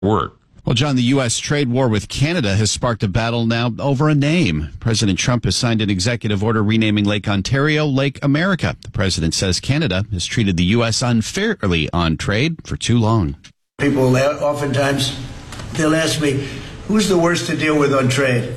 work. Well, John, the U.S. trade war with Canada has sparked a battle now over a name. President Trump has signed an executive order renaming Lake Ontario Lake America. The president says Canada has treated the U.S. unfairly on trade for too long. People oftentimes, they'll ask me, who's the worst to deal with on trade?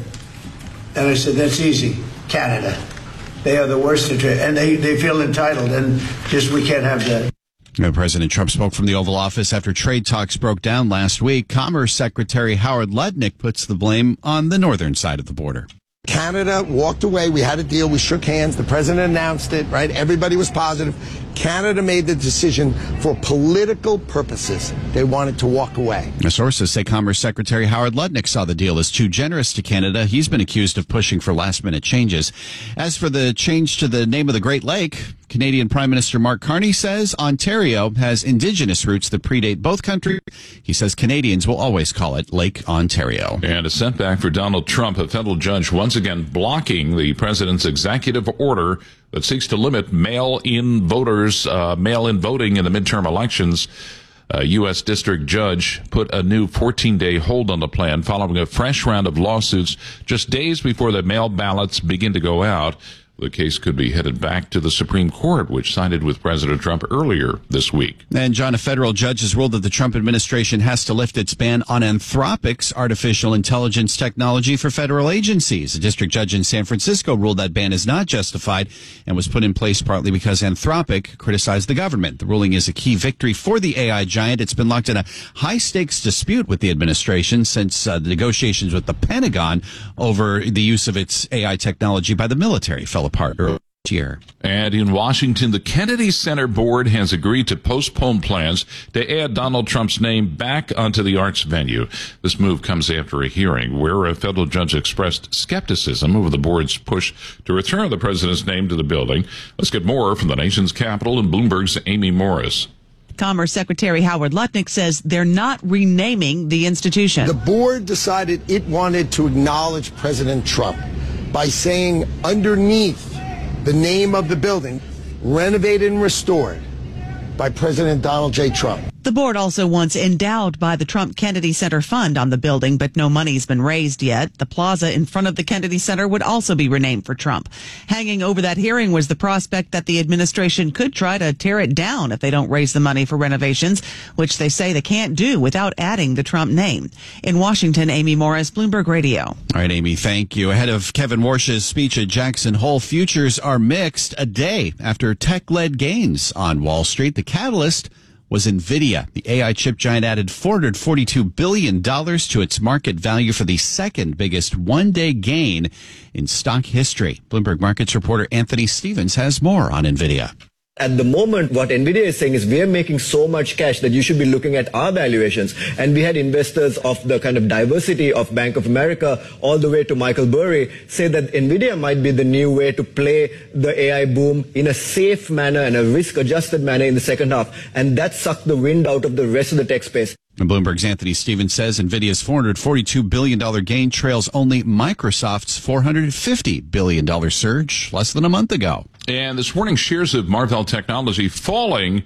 And I said, that's easy, Canada. They are the worst to trade, and they feel entitled, and just we can't have that. President Trump spoke from the Oval Office after trade talks broke down last week. Commerce Secretary Howard Lutnick puts the blame on the northern side of the border. Canada walked away. We had a deal. We shook hands. The president announced it, right? Everybody was positive. Canada made the decision for political purposes. They wanted to walk away. Sources say Commerce Secretary Howard Lutnick saw the deal as too generous to Canada. He's been accused of pushing for last-minute changes. As for the change to the name of the Great Lake, Canadian Prime Minister Mark Carney says Ontario has indigenous roots that predate both countries. He says Canadians will always call it Lake Ontario. And a setback for Donald Trump, a federal judge once again blocking the president's executive order that seeks to limit mail-in voting in the midterm elections. A U.S. district judge put a new 14-day hold on the plan following a fresh round of lawsuits just days before the mail ballots begin to go out. The case could be headed back to the Supreme Court, which sided with President Trump earlier this week. And, John, a federal judge has ruled that the Trump administration has to lift its ban on Anthropic's artificial intelligence technology for federal agencies. A district judge in San Francisco ruled that ban is not justified and was put in place partly because Anthropic criticized the government. The ruling is a key victory for the AI giant. It's been locked in a high-stakes dispute with the administration since the negotiations with the Pentagon over the use of its AI technology by the military fell apart earlier this year. And in Washington, the Kennedy Center Board has agreed to postpone plans to add Donald Trump's name back onto the arts venue. This move comes after a hearing where a federal judge expressed skepticism over the board's push to return the president's name to the building. Let's get more from the nation's capital and Bloomberg's Amy Morris. Commerce Secretary Howard Lutnick says they're not renaming the institution. The board decided it wanted to acknowledge President Trump by saying underneath the name of the building, renovated and restored by President Donald J. Trump. The board also wants endowed by the Trump Kennedy Center Fund on the building, but no money's been raised yet. The plaza in front of the Kennedy Center would also be renamed for Trump. Hanging over that hearing was the prospect that the administration could try to tear it down if they don't raise the money for renovations, which they say they can't do without adding the Trump name. In Washington, Amy Morris, Bloomberg Radio. All right, Amy, thank you. Ahead of Kevin Warsh's speech at Jackson Hole, futures are mixed a day after tech-led gains on Wall Street. The catalyst was NVIDIA. The AI chip giant added $442 billion to its market value for the second biggest one-day gain in stock history. Bloomberg Markets reporter Anthony Stevens has more on NVIDIA. At the moment, what NVIDIA is saying is we are making so much cash that you should be looking at our valuations. And we had investors of the kind of diversity of Bank of America all the way to Michael Burry say that NVIDIA might be the new way to play the AI boom in a safe manner and a risk-adjusted manner in the second half. And that sucked the wind out of the rest of the tech space. And Bloomberg's Anthony Stevens says NVIDIA's $442 billion gain trails only Microsoft's $450 billion surge less than a month ago. And this morning, shares of Marvell Technology falling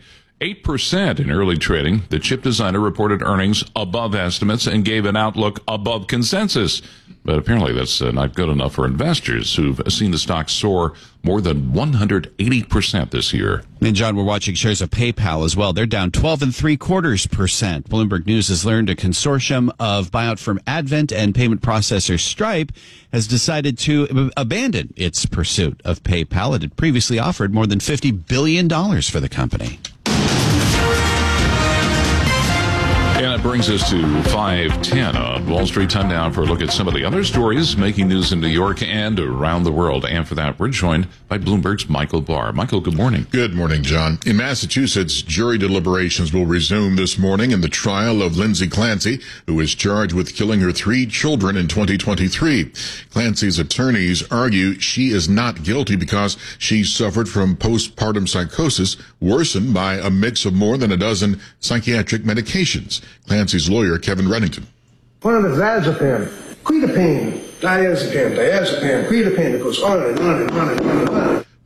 8% in early trading. The chip designer reported earnings above estimates and gave an outlook above consensus. But apparently that's not good enough for investors who've seen the stock soar more than 180% this year. And John, we're watching shares of PayPal as well. They're down 12.75%. Bloomberg News has learned a consortium of buyout firm Advent and payment processor Stripe has decided to abandon its pursuit of PayPal. It had previously offered more than $50 billion for the company. And that brings us to 5:10 on Wall Street. Time now for a look at some of the other stories making news in New York and around the world. And for that, we're joined by Bloomberg's Michael Barr. Michael, good morning. Good morning, John. In Massachusetts, jury deliberations will resume this morning in the trial of Lindsay Clancy, who is charged with killing her 3 children in 2023. Clancy's attorneys argue she is not guilty because she suffered from postpartum psychosis worsened by a mix of more than a dozen psychiatric medications. Clancy's lawyer, Kevin Reddington. One of the diazepam, quetiapine, diazepam, quetiapine. It goes on and on and on and on and on.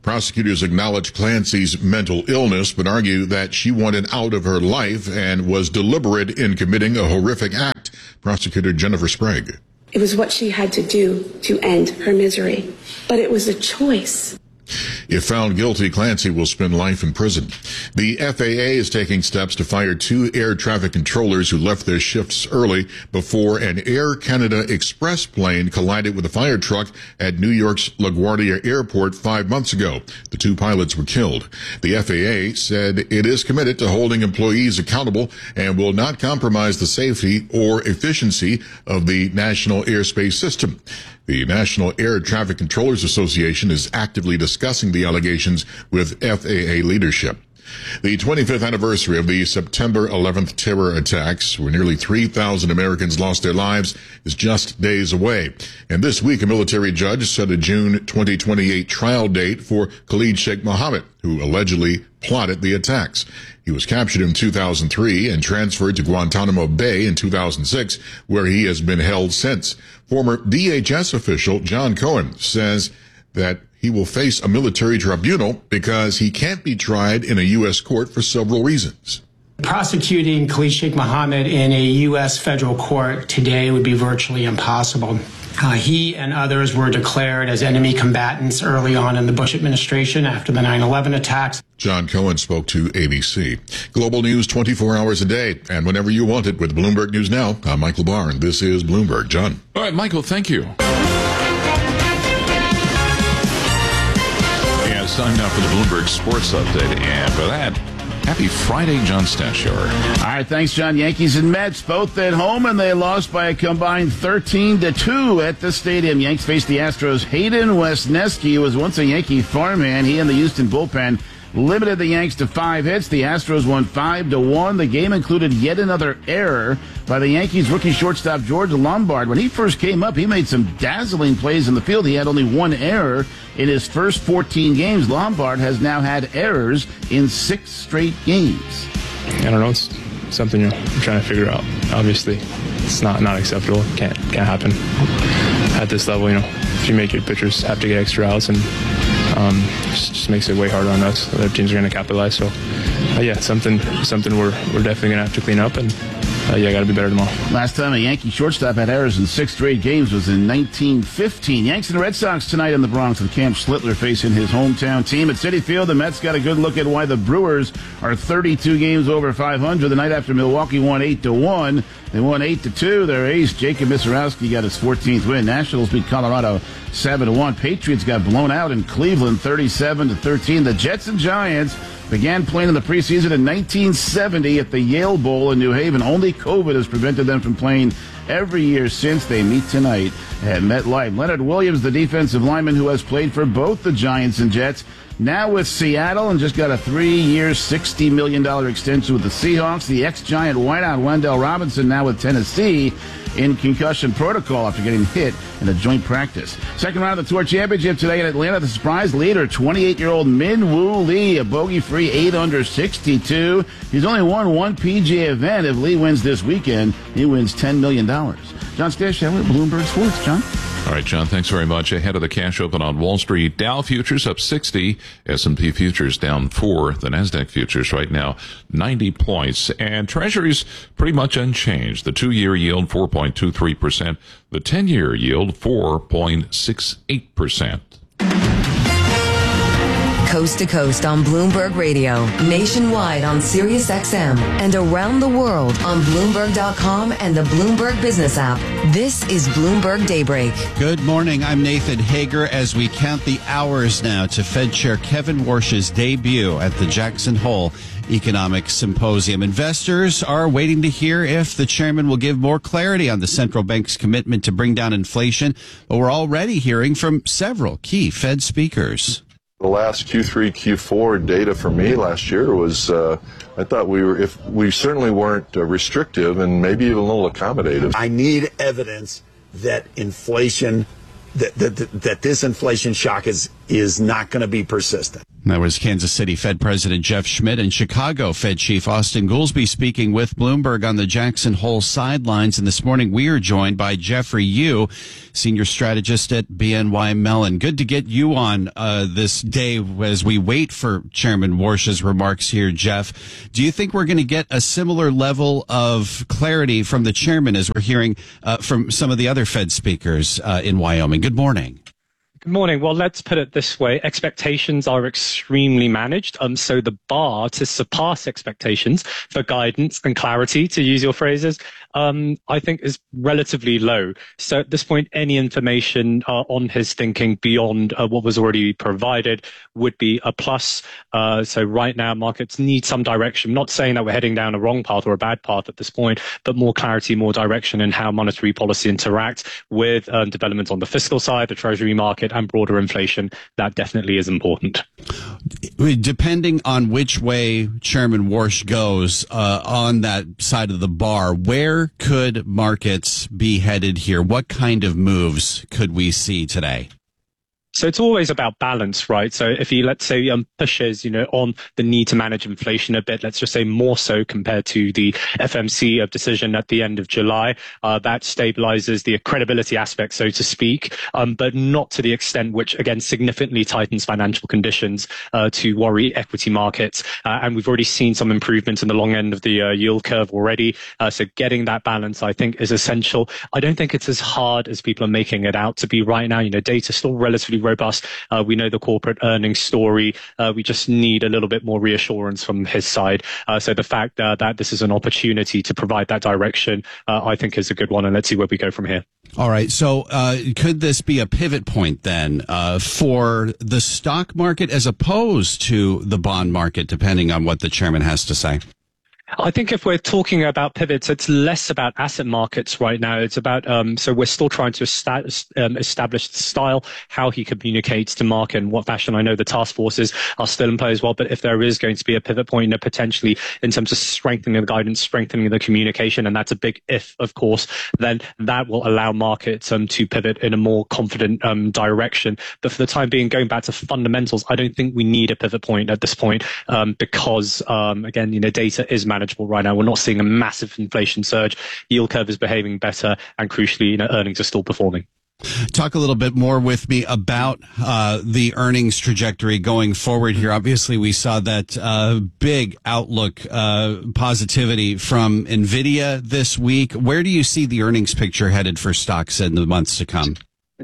Prosecutors acknowledge Clancy's mental illness, but argue that she wanted out of her life and was deliberate in committing a horrific act. Prosecutor Jennifer Sprague. It was what she had to do to end her misery, but it was a choice. If found guilty, Clancy will spend life in prison. The FAA is taking steps to fire 2 air traffic controllers who left their shifts early before an Air Canada Express plane collided with a fire truck at New York's LaGuardia Airport 5 months ago. The 2 pilots were killed. The FAA said it is committed to holding employees accountable and will not compromise the safety or efficiency of the national airspace system. The National Air Traffic Controllers Association is actively discussing the allegations with FAA leadership. The 25th anniversary of the September 11th terror attacks, where nearly 3,000 Americans lost their lives, is just days away. And this week, a military judge set a June 2028 trial date for Khalid Sheikh Mohammed, who allegedly plotted the attacks. He was captured in 2003 and transferred to Guantanamo Bay in 2006, where he has been held since. Former DHS official John Cohen says that he will face a military tribunal because he can't be tried in a U.S. court for several reasons. Prosecuting Khalid Sheikh Mohammed in a U.S. federal court today would be virtually impossible. He and others were declared as enemy combatants early on in the Bush administration after the 9/11 attacks. John Cohen spoke to ABC. Global news 24 hours a day and whenever you want it with Bloomberg News Now. I'm Michael Barr, and this is Bloomberg. John. All right, Michael, thank you. Yeah, it's time now for the Bloomberg Sports Update. And for that, happy Friday, John Stashower. All right, thanks, John. Yankees and Mets both at home, and they lost by a combined 13-2 at the stadium. Yanks faced the Astros' Hayden Wesneski, who was once a Yankee farmhand. He and the Houston bullpen limited the Yanks to 5 hits. The Astros won 5-1. The game included yet another error by the Yankees rookie shortstop George Lombard. When he first came up, he made some dazzling plays in the field. He had only 1 error in his first 14 games. Lombard has now had errors in 6 straight games. I don't know. It's something I'm trying to figure out. Obviously, it's not acceptable. Can't happen at this level. If you make your pitchers have to get extra outs, and just makes it way harder on us. Other teams are going to capitalize. So, yeah, something we're definitely going to have to clean up, and got to be better tomorrow. Last time a Yankee shortstop had errors in 6 straight games was in 1915. Yanks and Red Sox tonight in the Bronx with Cam Schlittler facing his hometown team at Citi Field. The Mets got a good look at why the Brewers are 32 games over 500 the night after Milwaukee won 8-1. They won 8-2. Their ace, Jacob Misrowski, got his 14th win. Nationals beat Colorado 7-1. Patriots got blown out in Cleveland 37-13. The Jets and Giants began playing in the preseason in 1970 at the Yale Bowl in New Haven. Only COVID has prevented them from playing every year since. They meet tonight at MetLife. Leonard Williams, the defensive lineman who has played for both the Giants and Jets, now with Seattle and just got a 3-year, $60 million extension with the Seahawks. The ex-Giant wideout Wendell Robinson now with Tennessee in concussion protocol after getting hit in a joint practice. Second round of the Tour Championship today in Atlanta. The surprise leader, 28-year-old Min Woo Lee, a bogey-free 8 under 62. He's only won 1 PGA event. If Lee wins this weekend, he wins $10 million. John Stashower at Bloomberg Sports. John? All right, John, thanks very much. Ahead of the cash open on Wall Street, Dow futures up 60, S&P futures down 4, the NASDAQ futures right now 90 points, and Treasuries pretty much unchanged. The 2-year yield 4.23%, the 10-year yield 4.68%. Coast to coast on Bloomberg Radio, nationwide on Sirius XM, and around the world on Bloomberg.com and the Bloomberg Business app. This is Bloomberg Daybreak. Good morning. I'm Nathan Hager as we count the hours now to Fed Chair Kevin Warsh's debut at the Jackson Hole Economic Symposium. Investors are waiting to hear if the chairman will give more clarity on the central bank's commitment to bring down inflation, but we're already hearing from several key Fed speakers. The last Q3, Q4 data for me last year was, I thought we certainly weren't restrictive and maybe even a little accommodative. I need evidence that inflation, that this inflation shock is not going to be persistent. That was Kansas City Fed President Jeff Schmidt and Chicago Fed Chief Austin Goolsbee speaking with Bloomberg on the Jackson Hole sidelines. And this morning we are joined by Jeffrey Yu, Senior Strategist at BNY Mellon. Good to get you on this day as we wait for Chairman Warsh's remarks here, Jeff. Do you think we're going to get a similar level of clarity from the chairman as we're hearing from some of the other Fed speakers in Wyoming? Good morning. Good morning. Well, let's put it this way. Expectations are extremely managed. So the bar to surpass expectations for guidance and clarity, to use your phrases, I think is relatively low. So at this point, any information on his thinking beyond what was already provided would be a plus. So right now, markets need some direction. I'm not saying that we're heading down a wrong path or a bad path at this point, but more clarity, more direction in how monetary policy interacts with developments on the fiscal side, the treasury market, and broader inflation. That definitely is important. Depending on which way Chairman Warsh goes on that side of the bar, where could markets be headed here? What kind of moves could we see today? So it's always about balance, right? So if he, let's say, pushes, on the need to manage inflation a bit, let's just say more so compared to the FMC decision at the end of July, that stabilizes the credibility aspect, so to speak, but not to the extent which, again, significantly tightens financial conditions to worry equity markets. And we've already seen some improvements in the long end of the yield curve already. So getting that balance, I think, is essential. I don't think it's as hard as people are making it out to be right now. Data still relatively robust. We know the corporate earnings story. We just need a little bit more reassurance from his side. So the fact that this is an opportunity to provide that direction, I think is a good one. And let's see where we go from here. All right. So could this be a pivot point then for the stock market as opposed to the bond market, depending on what the chairman has to say? I think if we're talking about pivots, it's less about asset markets right now. It's about, so we're still trying to establish the style, how he communicates to market and what fashion. I know the task forces are still in play as well, but if there is going to be a pivot point, potentially in terms of strengthening the guidance, strengthening the communication, and that's a big if, of course, then that will allow markets to pivot in a more confident direction. But for the time being, going back to fundamentals, I don't think we need a pivot point at this point because, again, data is manageable right now. We're not seeing a massive inflation surge. Yield curve is behaving better, and crucially, earnings are still performing. Talk a little bit more with me about the earnings trajectory going forward here. Obviously, we saw that big outlook positivity from NVIDIA this week. Where do you see the earnings picture headed for stocks in the months to come?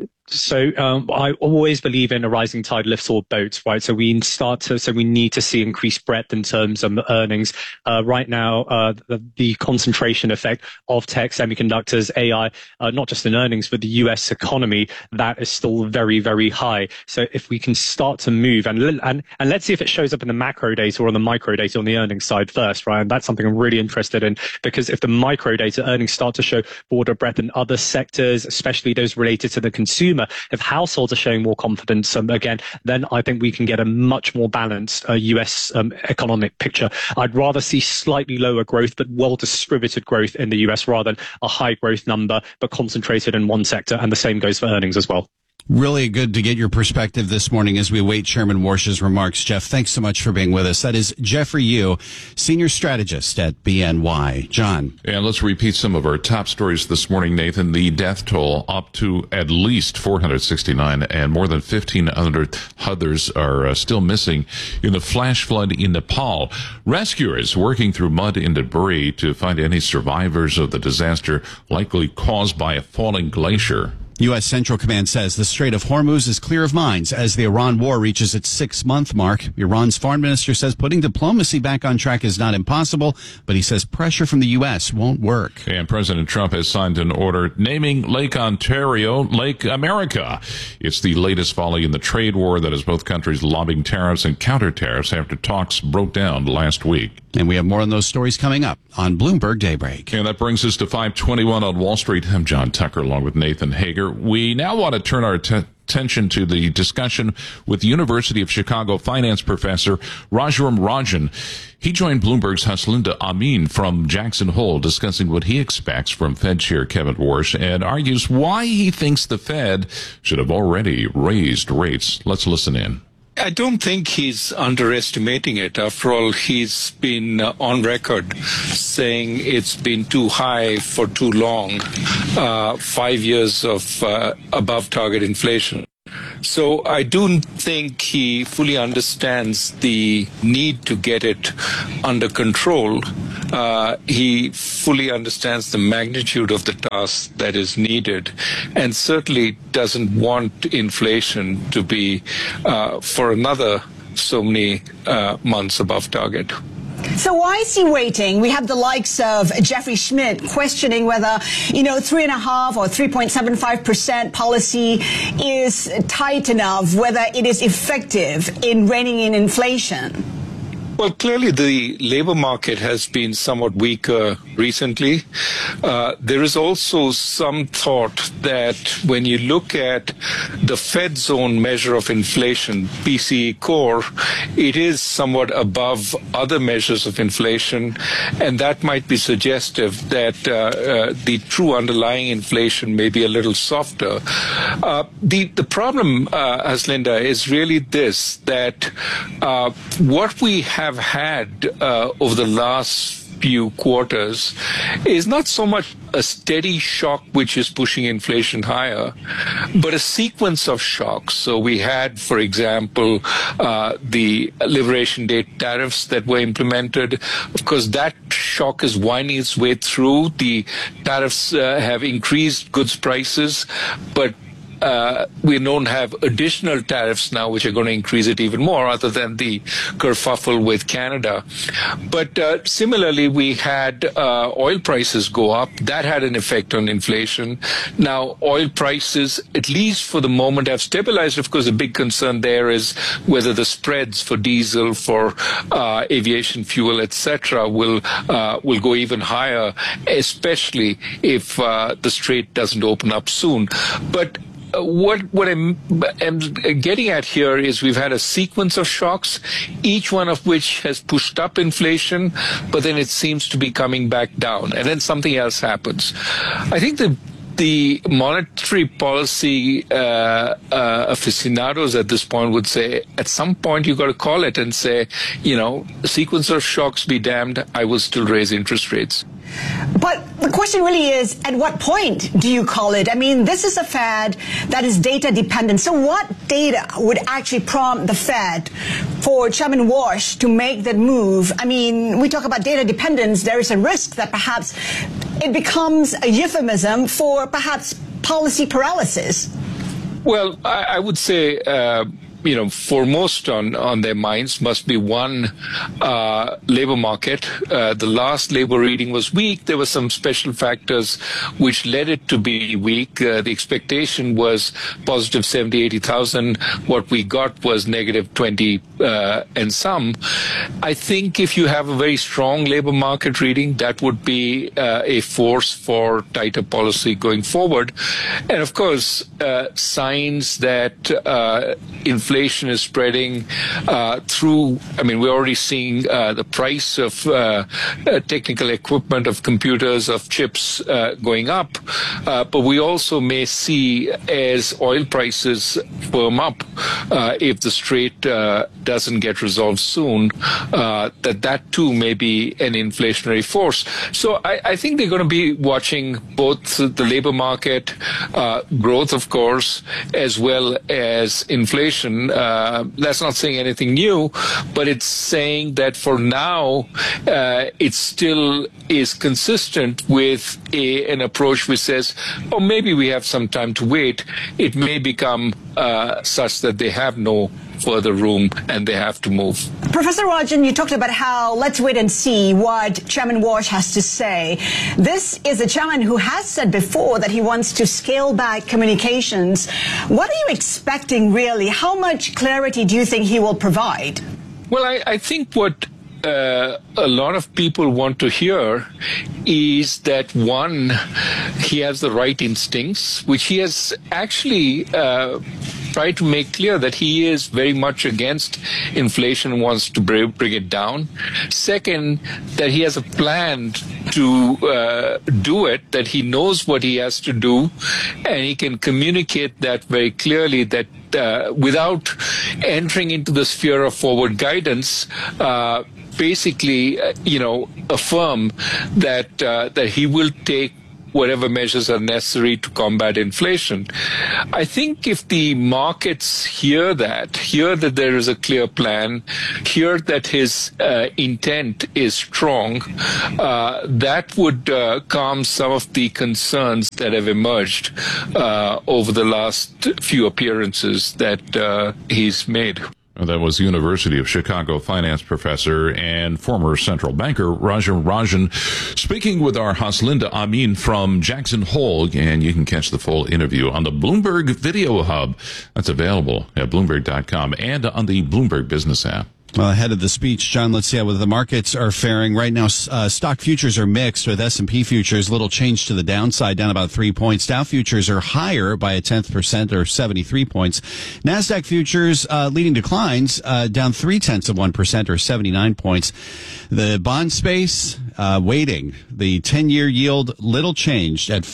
So I always believe in a rising tide lifts all boats, right? So we need to see increased breadth in terms of earnings. Right now, the concentration effect of tech, semiconductors, AI, not just in earnings, but the US economy, that is still very, very high. So if we can start to move, and let's see if it shows up in the macro data or on the micro data on the earnings side first, right? And that's something I'm really interested in, because if the micro data earnings start to show broader breadth in other sectors, especially those related to the consumer, if households are showing more confidence, again, then I think we can get a much more balanced US economic picture. I'd rather see slightly lower growth, but well-distributed growth in the US rather than a high growth number, but concentrated in one sector. And the same goes for earnings as well. Really good to get your perspective this morning as we await Chairman Warsh's remarks. Jeff, thanks so much for being with us. That is Jeffrey Yu, Senior Strategist at BNY. John. And let's repeat some of our top stories this morning, Nathan. The death toll up to at least 469, and more than 1,500 others are still missing in the flash flood in Nepal. Rescuers working through mud and debris to find any survivors of the disaster likely caused by a falling glacier. U.S. Central Command says the Strait of Hormuz is clear of mines as the Iran war reaches its 6-month mark. Iran's foreign minister says putting diplomacy back on track is not impossible, but he says pressure from the U.S. won't work. And President Trump has signed an order naming Lake Ontario Lake America. It's the latest volley in the trade war that has both countries lobbying tariffs and counter tariffs after talks broke down last week. And we have more on those stories coming up on Bloomberg Daybreak. And that brings us to 5:21 on Wall Street. I'm John Tucker along with Nathan Hager. We now want to turn our attention to the discussion with University of Chicago finance professor Raghuram Rajan. He joined Bloomberg's Haslinda Amin from Jackson Hole discussing what he expects from Fed Chair Kevin Warsh and argues why he thinks the Fed should have already raised rates. Let's listen in. I don't think he's underestimating it. After all, he's been on record saying it's been too high for too long, 5 years of above target inflation. So I do think he fully understands the need to get it under control. He fully understands the magnitude of the task that is needed, and certainly doesn't want inflation to be for another so many months above target. So why is he waiting? We have the likes of Jeffrey Schmidt questioning whether, 3.5% or 3.75% policy is tight enough, whether it is effective in reining in inflation. Well, clearly the labor market has been somewhat weaker recently. There is also some thought that when you look at the Fed's own measure of inflation, PCE core, it is somewhat above other measures of inflation, and that might be suggestive that the true underlying inflation may be a little softer. The problem, Haslinda, is really this, that what we have had over the last few quarters is not so much a steady shock which is pushing inflation higher, but a sequence of shocks. So we had, for example, the Liberation Day tariffs that were implemented. Of course, that shock is winding its way through. The tariffs have increased goods prices, but we don't have additional tariffs now which are going to increase it even more, other than the kerfuffle with Canada. But similarly, we had oil prices go up. That had an effect on inflation. Now, oil prices, at least for the moment, have stabilized. Of course, the big concern there is whether the spreads for diesel, for aviation fuel, etc., will go even higher, especially if the Strait doesn't open up soon. But what I'm getting at here is we've had a sequence of shocks, each one of which has pushed up inflation, but then it seems to be coming back down, and then something else happens. I think the monetary policy aficionados at this point would say, at some point you got to call it and say, sequence of shocks be damned, I will still raise interest rates. But the question really is, at what point do you call it? I mean, this is a Fed that is data dependent. So what data would actually prompt the Fed for Chairman Walsh to make that move? I mean, we talk about data dependence. There is a risk that perhaps it becomes a euphemism for perhaps policy paralysis. Well, I would say foremost on their minds must be one, labor market. The last labor reading was weak. There were some special factors which led it to be weak. The expectation was positive 70, 80,000. What we got was negative 20 and some. I think if you have a very strong labor market reading, that would be a force for tighter policy going forward. And of course, signs that inflation is spreading through. I mean, we're already seeing the price of technical equipment, of computers, of chips going up. But we also may see, as oil prices firm up, if the Strait doesn't get resolved soon, that too may be an inflationary force. So I think they're going to be watching both the labor market, growth, of course, as well as inflation. That's not saying anything new, but it's saying that for now, it still is consistent with an approach which says, oh, maybe we have some time to wait. It may become such that they have no further room and they have to move. Professor Rajan, you talked about how let's wait and see what Chairman Walsh has to say. This is a chairman who has said before that he wants to scale back communications. What are you expecting, really? How much clarity do you think he will provide? Well, I think what a lot of people want to hear is that, one, he has the right instincts, which he has actually try to make clear that he is very much against inflation and wants to bring it down. Second, that he has a plan to do it, that he knows what he has to do, and he can communicate that very clearly, that without entering into the sphere of forward guidance, basically, affirm that he will take whatever measures are necessary to combat inflation. I think if the markets hear that there is a clear plan, hear that his intent is strong, that would calm some of the concerns that have emerged over the last few appearances that he's made. That was University of Chicago finance professor and former central banker Rajan Rajan speaking with our Haslinda Amin from Jackson Hole. And you can catch the full interview on the Bloomberg Video Hub. That's available at Bloomberg.com and on the Bloomberg Business app. Well, ahead of the speech, John, let's see how the markets are faring. Right now, stock futures are mixed with S&P futures. Little change to the downside, down about 3 points. Dow futures are higher by 0.1% or 73 points. NASDAQ futures leading declines, down 0.3% or 79 points. The bond space waiting. The 10-year yield, little changed at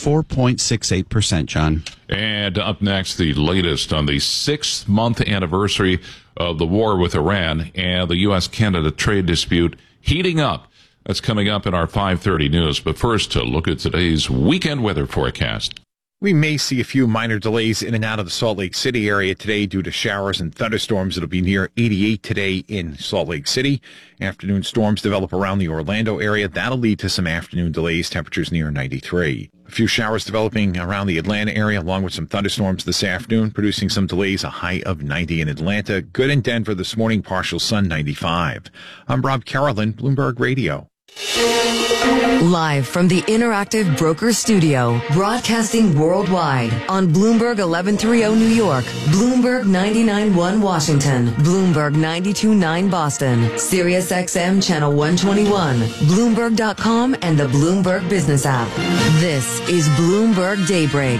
4.68%, John. And up next, the latest on the 6-month anniversary of the war with Iran and the U.S.-Canada trade dispute heating up. That's coming up in our 5:30 news. But first, to look at today's weekend weather forecast. We may see a few minor delays in and out of the Salt Lake City area today due to showers and thunderstorms. It'll be near 88 today in Salt Lake City. Afternoon storms develop around the Orlando area. That'll lead to some afternoon delays, temperatures near 93. A few showers developing around the Atlanta area along with some thunderstorms this afternoon, producing some delays, a high of 90 in Atlanta. Good in Denver this morning, partial sun, 95. I'm Rob Carolyn, Bloomberg Radio. Live from the Interactive Brokers Studio, broadcasting worldwide on Bloomberg 1130 New York, Bloomberg 99.1 Washington, Bloomberg 92.9 Boston, Sirius XM Channel 121, Bloomberg.com and the Bloomberg Business app. This is Bloomberg Daybreak.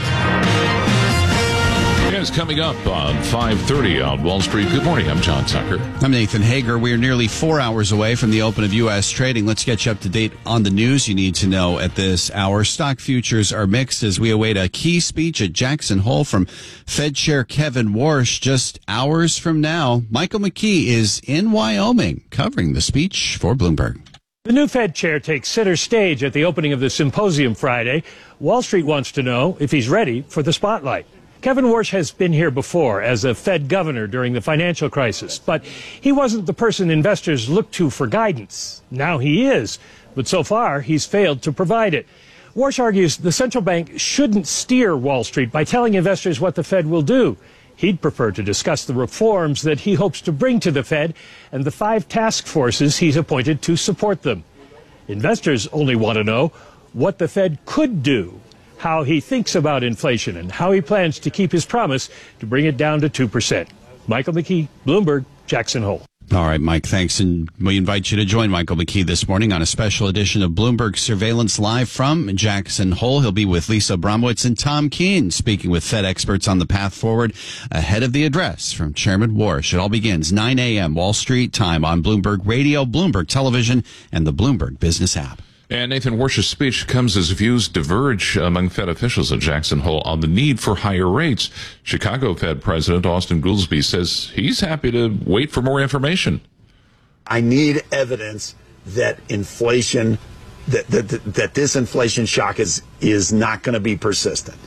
It's coming up on 5:30 on Wall Street. Good morning. I'm John Tucker. I'm Nathan Hager. We are nearly 4 hours away from the open of U.S. trading. Let's get you up to date on the news you need to know at this hour. Stock futures are mixed as we await a key speech at Jackson Hole from Fed Chair Kevin Warsh just hours from now. Michael McKee is in Wyoming covering the speech for Bloomberg. The new Fed chair takes center stage at the opening of the symposium Friday. Wall Street wants to know if he's ready for the spotlight. Kevin Warsh has been here before as a Fed governor during the financial crisis, but he wasn't the person investors looked to for guidance. Now he is, but so far he's failed to provide it. Warsh argues the central bank shouldn't steer Wall Street by telling investors what the Fed will do. He'd prefer to discuss the reforms that he hopes to bring to the Fed and the 5 task forces he's appointed to support them. Investors only want to know what the Fed could do, how he thinks about inflation, and how he plans to keep his promise to bring it down to 2%. Michael McKee, Bloomberg, Jackson Hole. All right, Mike, thanks. And we invite you to join Michael McKee this morning on a special edition of Bloomberg Surveillance Live from Jackson Hole. He'll be with Lisa Bromwitz and Tom Keene, speaking with Fed experts on the path forward ahead of the address from Chairman Warsh. It all begins 9 a.m. Wall Street time on Bloomberg Radio, Bloomberg Television, and the Bloomberg Business app. And Nathan Warsh's speech comes as views diverge among Fed officials at Jackson Hole on the need for higher rates. Chicago Fed President Austin Goolsbee says he's happy to wait for more information. I need evidence that inflation, that this inflation shock is not going to be persistent.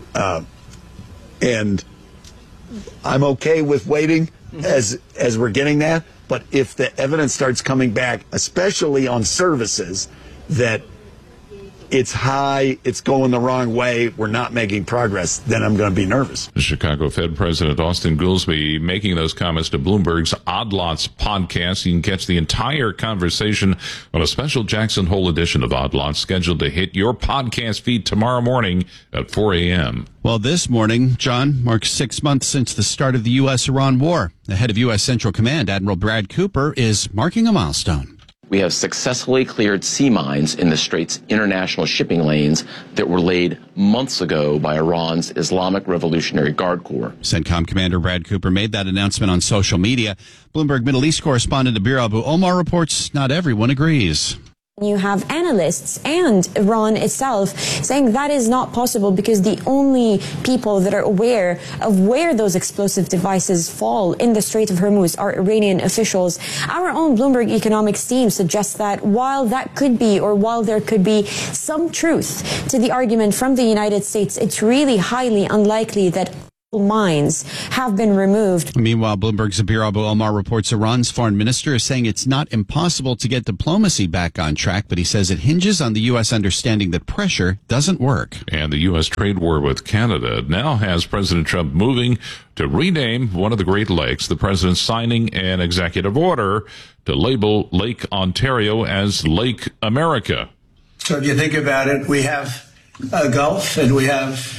And I'm okay with waiting as we're getting that. But if the evidence starts coming back, especially on services, that it's high, it's going the wrong way, we're not making progress, then I'm going to be nervous. Chicago Fed President Austin Goolsbee making those comments to Bloomberg's Odd Lots podcast. You can catch the entire conversation on a special Jackson Hole edition of Odd Lots scheduled to hit your podcast feed tomorrow morning at 4 a.m. Well, this morning, John, marks 6 months since the start of the U.S.-Iran war. The head of U.S. Central Command, Admiral Brad Cooper, is marking a milestone. We have successfully cleared sea mines in the Strait's international shipping lanes that were laid months ago by Iran's Islamic Revolutionary Guard Corps. CENTCOM Commander Brad Cooper made that announcement on social media. Bloomberg Middle East correspondent Abir Abu Omar reports not everyone agrees. You have analysts and Iran itself saying that is not possible because the only people that are aware of where those explosive devices fall in the Strait of Hormuz are Iranian officials. Our own Bloomberg Economics team suggests that while that could be, or while there could be some truth to the argument from the United States, it's really highly unlikely that mines have been removed. Meanwhile, Bloomberg's Abir Abu Omar reports Iran's foreign minister is saying it's not impossible to get diplomacy back on track, but he says it hinges on the U.S. understanding that pressure doesn't work. And the U.S. trade war with Canada now has President Trump moving to rename one of the Great Lakes. The president signing an executive order to label Lake Ontario as Lake America. So if you think about it, we have a Gulf and we have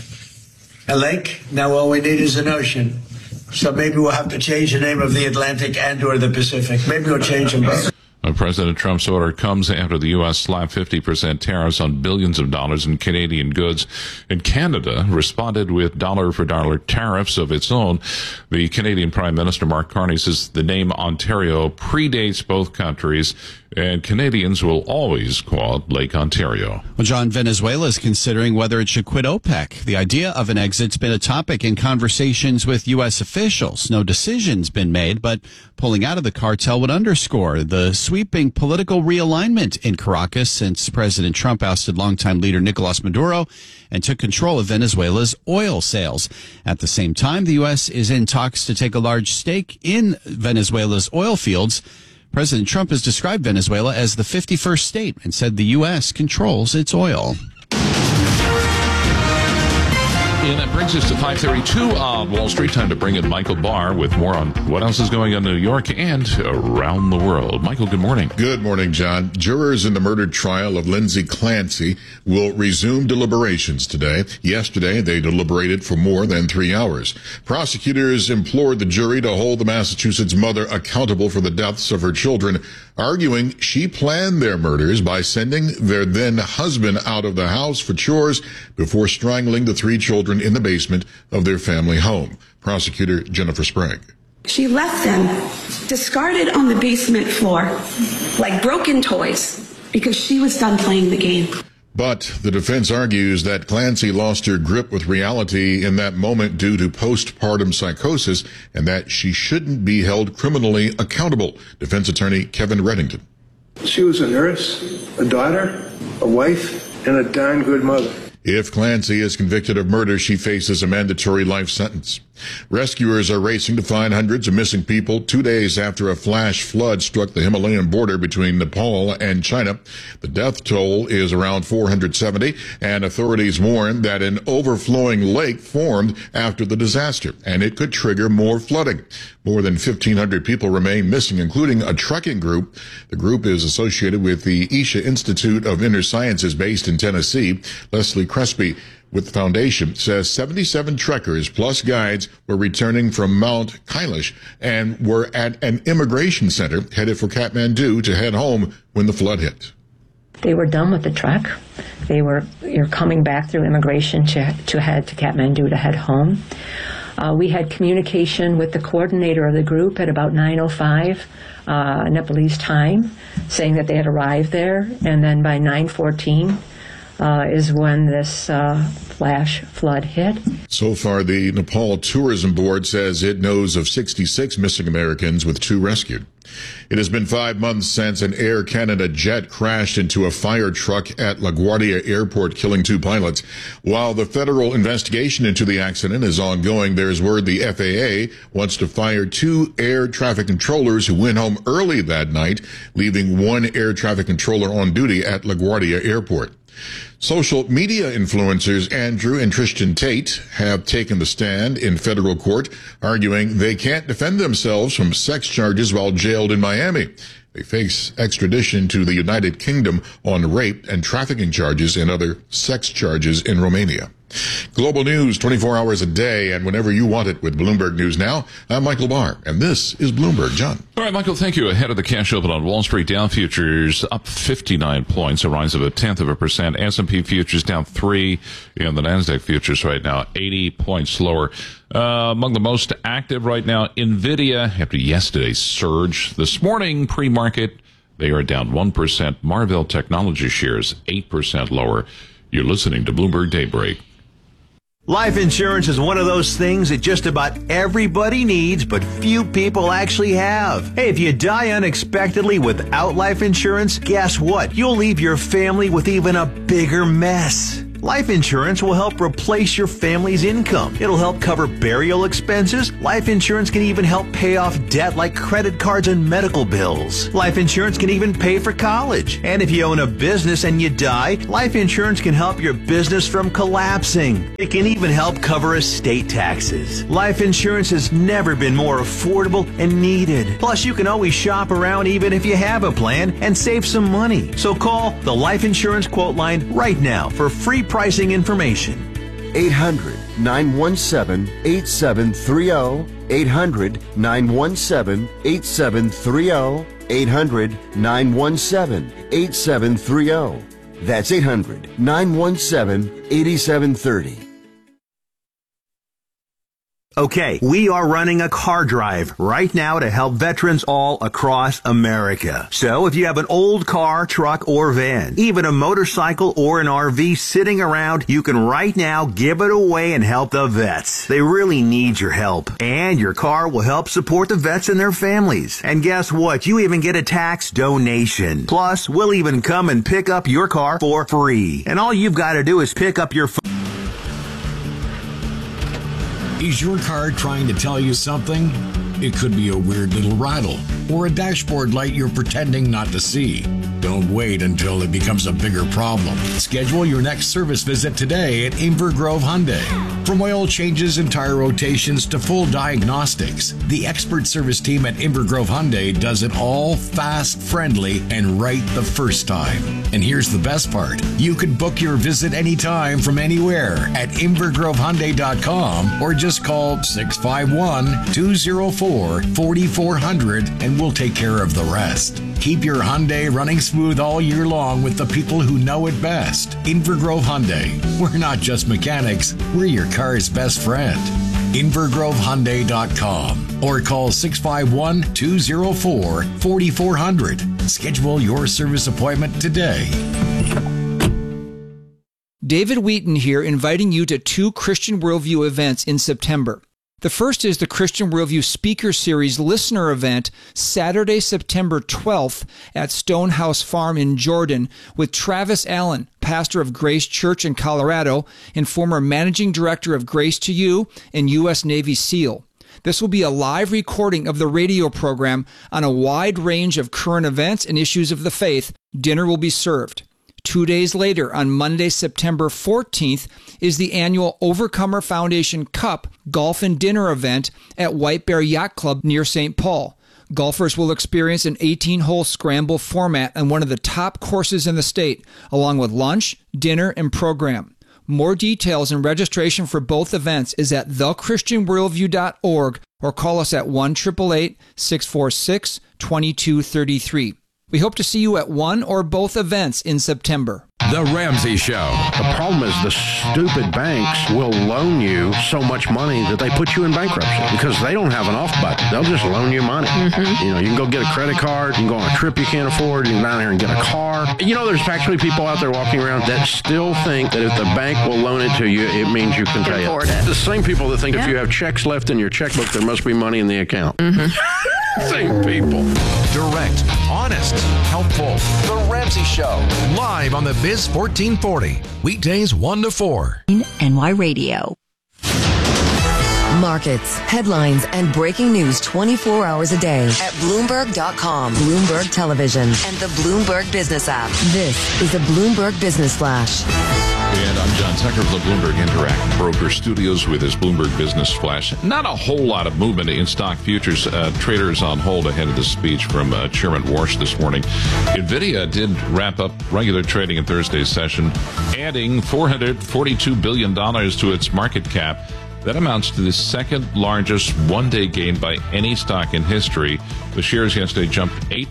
a lake. Now all we need is an ocean. So maybe we'll have to change the name of the Atlantic and or the Pacific. Maybe we'll change them both. President Trump's order comes after the U.S. slapped 50% tariffs on billions of dollars in Canadian goods. And Canada responded with dollar-for-dollar tariffs of its own. The Canadian Prime Minister, Mark Carney, says the name Ontario predates both countries, and Canadians will always call it Lake Ontario. Well, John, Venezuela is considering whether it should quit OPEC. The idea of an exit's been a topic in conversations with U.S. officials. No decision's been made, but pulling out of the cartel would underscore the sweeping political realignment in Caracas since President Trump ousted longtime leader Nicolas Maduro and took control of Venezuela's oil sales. At the same time, the U.S. is in talks to take a large stake in Venezuela's oil fields. President Trump has described Venezuela as the 51st state and said the U.S. controls its oil. And that brings us to 5:32 on Wall Street. Time to bring in Michael Barr with more on what else is going on in New York and around the world. Michael, good morning. Good morning, John. Jurors in the murder trial of Lindsay Clancy will resume deliberations today. Yesterday, they deliberated for more than 3 hours. Prosecutors implored the jury to hold the Massachusetts mother accountable for the deaths of her children, arguing she planned their murders by sending their then husband out of the house for chores before strangling the 3 children in the basement of their family home. Prosecutor Jennifer Sprague. She left them discarded on the basement floor like broken toys because she was done playing the game. But the defense argues that Clancy lost her grip with reality in that moment due to postpartum psychosis and that she shouldn't be held criminally accountable. Defense attorney Kevin Reddington. She was a nurse, a daughter, a wife, and a darn good mother. If Clancy is convicted of murder, she faces a mandatory life sentence. Rescuers are racing to find hundreds of missing people 2 days after a flash flood struck the Himalayan border between Nepal and China. The death toll is around 470, and authorities warn that an overflowing lake formed after the disaster, and it could trigger more flooding. More than 1,500 people remain missing, including a trekking group. The group is associated with the Isha Institute of Inner Sciences based in Tennessee. Leslie Crespi with the foundation says 77 trekkers plus guides were returning from Mount Kailash and were at an immigration center headed for Kathmandu to head home when the flood hit. They were done with the trek. You're coming back through immigration to head to Kathmandu to head home. We had communication with the coordinator of the group at about 9:05 Nepalese time, saying that they had arrived there, and then by 9:14 is when this flash flood hit. So far, the Nepal Tourism Board says it knows of 66 missing Americans, with 2 rescued. It has been 5 months since an Air Canada jet crashed into a fire truck at LaGuardia Airport, killing 2 pilots. While the federal investigation into the accident is ongoing, there's word the FAA wants to fire 2 air traffic controllers who went home early that night, leaving 1 air traffic controller on duty at LaGuardia Airport. Social media influencers Andrew and Tristan Tate have taken the stand in federal court, arguing they can't defend themselves from sex charges while jailed in Miami. They face extradition to the United Kingdom on rape and trafficking charges and other sex charges in Romania. Global news 24 hours a day and whenever you want it with Bloomberg News Now. I'm Michael Barr, and this is Bloomberg. John. All right, Michael, thank you. Ahead of the cash open on Wall Street, Dow futures up 59 points, a rise of 0.1%. S&P futures down 3, and the NASDAQ futures right now 80 points lower. Among the most active right now, NVIDIA, after yesterday's surge. This morning, pre-market, they are down 1%. Marvell Technology shares 8% lower. You're listening to Bloomberg Daybreak. Life insurance is one of those things that just about everybody needs, but few people actually have. Hey, if you die unexpectedly without life insurance, guess what? You'll leave your family with even a bigger mess. Life insurance will help replace your family's income. It'll help cover burial expenses. Life insurance can even help pay off debt like credit cards and medical bills. Life insurance can even pay for college. And if you own a business and you die, life insurance can help your business from collapsing. It can even help cover estate taxes. Life insurance has never been more affordable and needed. Plus, you can always shop around even if you have a plan and save some money. So call the Life Insurance Quote Line right now for free pricing information. 800-917-8730. 800-917-8730. 800-917-8730. That's 800-917-8730. Okay, we are running a car drive right now to help veterans all across America. So if you have an old car, truck, or van, even a motorcycle or an RV sitting around, you can right now give it away and help the vets. They really need your help. And your car will help support the vets and their families. And guess what? You even get a tax donation. Plus, we'll even come and pick up your car for free. And all you've got to do is pick up your phone. Is your car trying to tell you something? It could be a weird little rattle or a dashboard light you're pretending not to see. Don't wait until it becomes a bigger problem. Schedule your next service visit today at Inver Grove Hyundai. From oil changes and tire rotations to full diagnostics, the expert service team at Inver Grove Hyundai does it all fast, friendly, and right the first time. And here's the best part. You can book your visit anytime from anywhere at InvergroveHyundai.com or just call 651-204-4400 and we'll take care of the rest. Keep your Hyundai running smooth all year long with the people who know it best. Inver Grove Hyundai. We're not just mechanics, we're your car's best friend. InvergroveHyundai.com or call 651-204-4400. Schedule your service appointment today. David Wheaton here, inviting you to 2 Christian Worldview events in September. The first is the Christian Worldview Speaker Series listener event, Saturday, September 12th at Stonehouse Farm in Jordan with Travis Allen, pastor of Grace Church in Colorado and former managing director of Grace to You and U.S. Navy SEAL. This will be a live recording of the radio program on a wide range of current events and issues of the faith. Dinner will be served. 2 days later, on Monday, September 14th, is the annual Overcomer Foundation Cup Golf and Dinner event at White Bear Yacht Club near St. Paul. Golfers will experience an 18-hole scramble format on one of the top courses in the state, along with lunch, dinner, and program. More details and registration for both events is at thechristianworldview.org or call us at 1-888-646-2233. We hope to see you at one or both events in September. The Ramsey Show. The problem is the stupid banks will loan you so much money that they put you in bankruptcy because they don't have an off button. They'll just loan you money. You know, you can go get a credit card, you can go on a trip you can't afford, you can go down here and get a car. You know, there's actually people out there walking around that still think that if the bank will loan it to you, it means you can pay it. The same people that think if you have checks left in your checkbook, there must be money in the account. Same people. Direct, honest, helpful. The Ramsey Show. Live on the Biz 1440. Weekdays 1 to 4. NY Radio. Markets, headlines, and breaking news 24 hours a day at Bloomberg.com, Bloomberg Television, and the Bloomberg Business app. This is a Bloomberg Business Flash. And I'm John Tucker of the Bloomberg Interact Broker Studios with his Bloomberg Business Flash. Not a whole lot of movement in stock futures. Traders on hold ahead of the speech from Chairman Warsh this morning. NVIDIA did wrap up regular trading in Thursday's session, adding $442 billion to its market cap. That amounts to the second largest one-day gain by any stock in history. The shares yesterday jumped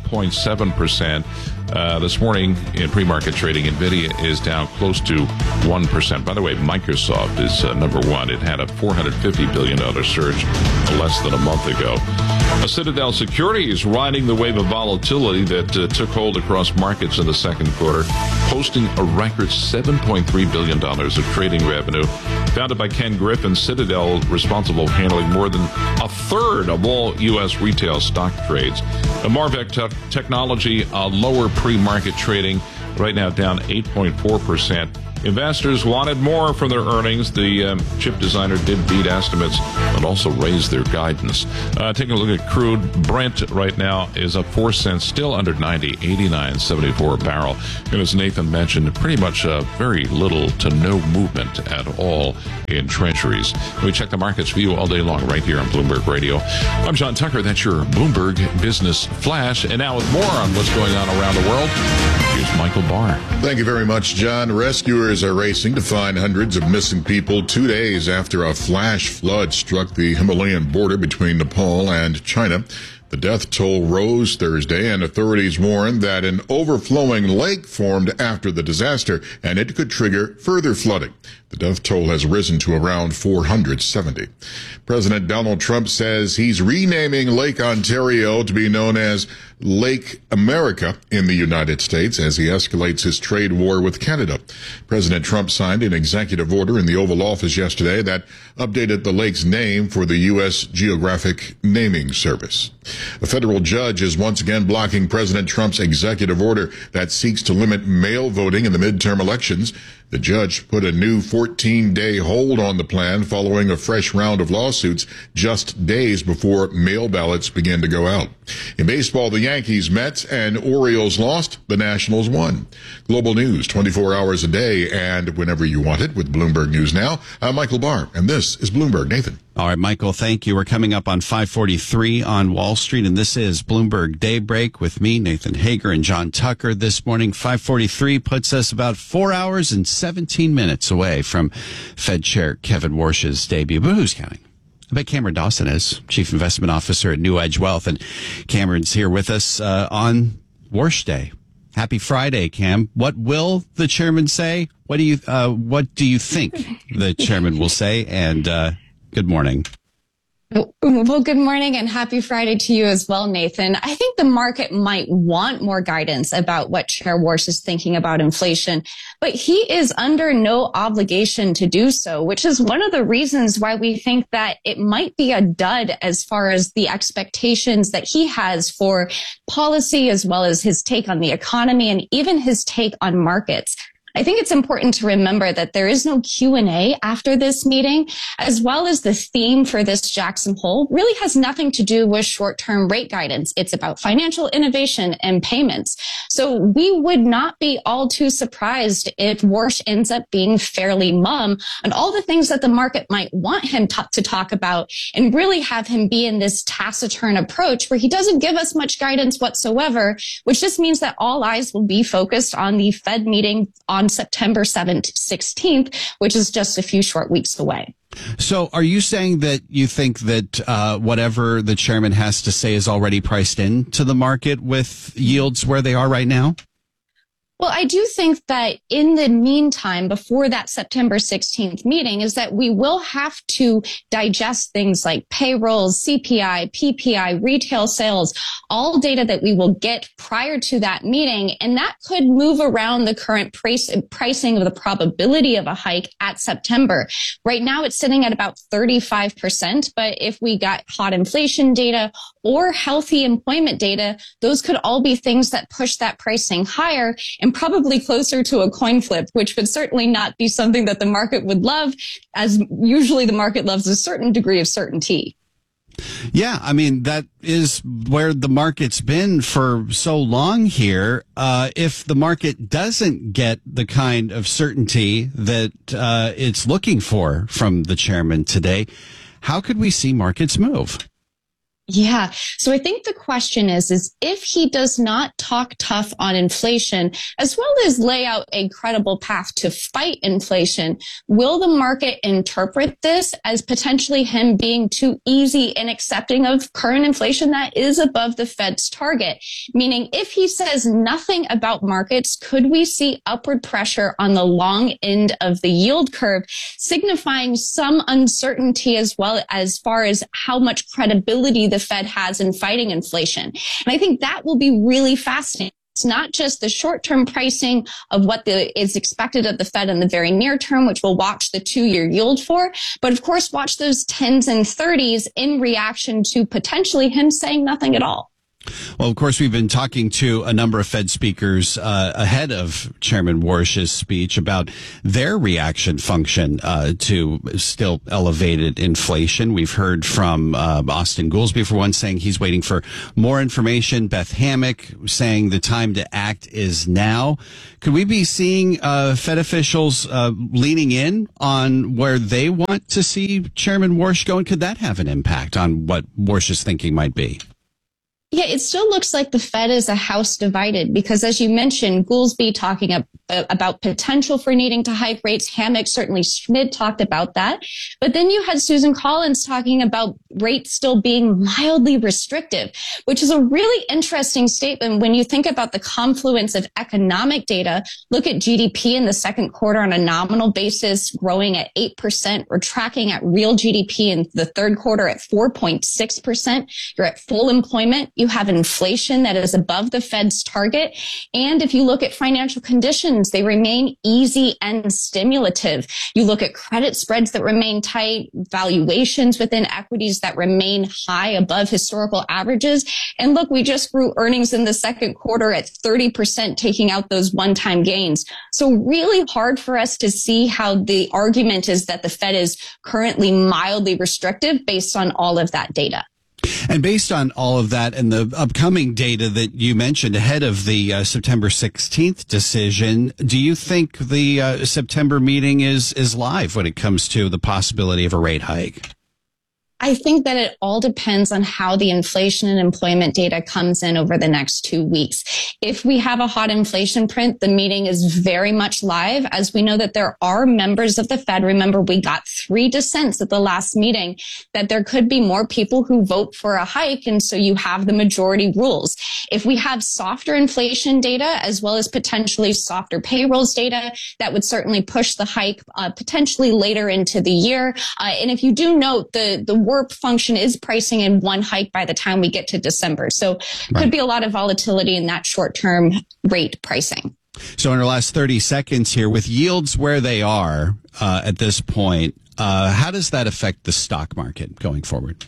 8.7%. This morning in pre-market trading, NVIDIA is down close to 1%. By the way, Microsoft is number one. It had a $450 billion surge less than a month ago. Citadel Securities riding the wave of volatility that took hold across markets in the second quarter, posting a record $7.3 billion of trading revenue. Founded by Ken Griffin, Citadel responsible for handling more than a third of all U.S. retail stock trades. Marvech Technology, lower pre-market trading, right now down 8.4%. Investors wanted more from their earnings. The chip designer did beat estimates and also raised their guidance. Taking a look at crude, Brent right now is up 4 cents, still under 90, 89.74 a barrel. And as Nathan mentioned, pretty much very little to no movement at all in treasuries. We check the markets for you all day long right here on Bloomberg Radio. I'm John Tucker. That's your Bloomberg Business Flash. And now with more on what's going on around the world, here's Michael Barr. Thank you very much, John. Rescuers are racing to find hundreds of missing people 2 days after a flash flood struck the Himalayan border between Nepal and China. The death toll rose Thursday, and authorities warned that an overflowing lake formed after the disaster, and it could trigger further flooding. The death toll has risen to around 470. President Donald Trump says he's renaming Lake Ontario to be known as Lake America in the United States as he escalates his trade war with Canada. President Trump signed an executive order in the Oval Office yesterday that updated the lake's name for the U.S. Geographic Naming Service. A federal judge is once again blocking President Trump's executive order that seeks to limit mail voting in the midterm elections. The judge put a new 14-day hold on the plan following a fresh round of lawsuits just days before mail ballots began to go out. In baseball, the Yankees, Mets, and Orioles lost. The Nationals won. Global news 24 hours a day and whenever you want it with Bloomberg News Now. I'm Michael Barr, and this is Bloomberg. Nathan. All right, Michael, thank you. We're coming up on 5:43 on Wall Street, and this is Bloomberg Daybreak with me, Nathan Hager, and John Tucker this morning. 5:43 puts us about 4 hours and 17 minutes away from Fed Chair Kevin Warsh's debut. But who's counting? I bet Cameron Dawson is, Chief Investment Officer at New Edge Wealth, and Cameron's here with us on Warsh Day. Happy Friday, Cam. What will the chairman say? What do you think the chairman will say? And good morning. Well, good morning and happy Friday to you as well, Nathan. I think the market might want more guidance about what Chair Warsh is thinking about inflation, but he is under no obligation to do so, which is one of the reasons why we think that it might be a dud as far as the expectations that he has for policy, as well as his take on the economy and even his take on markets. I think it's important to remember that there is no Q&A after this meeting, as well as the theme for this Jackson Hole really has nothing to do with short-term rate guidance. It's about financial innovation and payments. So we would not be all too surprised if Warsh ends up being fairly mum on all the things that the market might want him to talk about and really have him be in this taciturn approach where he doesn't give us much guidance whatsoever, which just means that all eyes will be focused on the Fed meeting on September 16th, which is just a few short weeks away. So are you saying that you think that whatever the chairman has to say is already priced into the market with yields where they are right now? Well, I do think that in the meantime, before that September 16th meeting, is that we will have to digest things like payrolls, CPI, PPI, retail sales, all data that we will get prior to that meeting. And that could move around the current pricing of the probability of a hike at September. Right now, it's sitting at about 35%. But if we got hot inflation data or healthy employment data, those could all be things that push that pricing higher and probably closer to a coin flip, which would certainly not be something that the market would love, as usually the market loves a certain degree of certainty. Yeah, I mean, that is where the market's been for so long here. If the market doesn't get the kind of certainty that it's looking for from the chairman today, how could we see markets move? Yeah. So I think the question is if he does not talk tough on inflation, as well as lay out a credible path to fight inflation, will the market interpret this as potentially him being too easy in accepting of current inflation that is above the Fed's target? Meaning, if he says nothing about markets, could we see upward pressure on the long end of the yield curve, signifying some uncertainty as well as far as how much credibility the Fed has in fighting inflation? And I think that will be really fascinating. It's not just the short-term pricing of what is expected of the Fed in the very near term, which we'll watch the 2-year yield for, but of course watch those 10s and 30s in reaction to potentially him saying nothing at all. Well, of course, we've been talking to a number of Fed speakers ahead of Chairman Warsh's speech about their reaction function to still elevated inflation. We've heard from Austin Goolsbee, for one, saying he's waiting for more information. Beth Hammack saying the time to act is now. Could we be seeing Fed officials leaning in on where they want to see Chairman Warsh go? And could that have an impact on what Warsh's thinking might be? Yeah, it still looks like the Fed is a house divided because, as you mentioned, Goolsbee talking about potential for needing to hike rates. Hammack, certainly Schmidt talked about that. But then you had Susan Collins talking about rates still being mildly restrictive, which is a really interesting statement when you think about the confluence of economic data. Look at GDP in the second quarter on a nominal basis, growing at 8%. We're tracking at real GDP in the third quarter at 4.6%. You're at full employment. You have inflation that is above the Fed's target. And if you look at financial conditions, they remain easy and stimulative. You look at credit spreads that remain tight, valuations within equities that remain high above historical averages. And look, we just grew earnings in the second quarter at 30%, taking out those one-time gains. So really hard for us to see how the argument is that the Fed is currently mildly restrictive based on all of that data. And based on all of that and the upcoming data that you mentioned ahead of the September 16th decision, do you think the September meeting is live when it comes to the possibility of a rate hike? I think that it all depends on how the inflation and employment data comes in over the next 2 weeks. If we have a hot inflation print, the meeting is very much live, as we know that there are members of the Fed. Remember, we got 3 dissents at the last meeting, that there could be more people who vote for a hike, and so you have the majority rules. If we have softer inflation data, as well as potentially softer payrolls data, that would certainly push the hike potentially later into the year. And if you do note, the WIRP function is pricing in one hike by the time we get to December. So could be a lot of volatility in that short-term rate pricing. So in our last 30 seconds here, with yields where they are at this point, how does that affect the stock market going forward?